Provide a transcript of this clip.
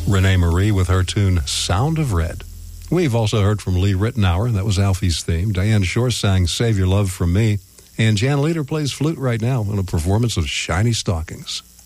Renee Marie with her tune Sound of Red. We've also heard from Lee Ritenour. That was Alfie's theme. Diane Shore sang Save Your Love From Me. And Jan Leader plays flute right now in a performance of Shiny Stockings.